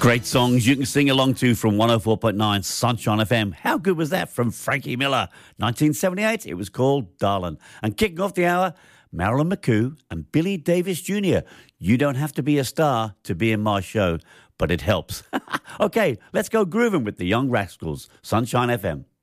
Great songs you can sing along to from 104.9 Sunshine FM. How good was that from Frankie Miller? 1978, it was called Darlin'. And kicking off the hour, Marilyn McCoo and Billy Davis Jr. You don't have to be a star to be in my show, but it helps. Okay, let's go grooving with the Young Rascals, Sunshine FM.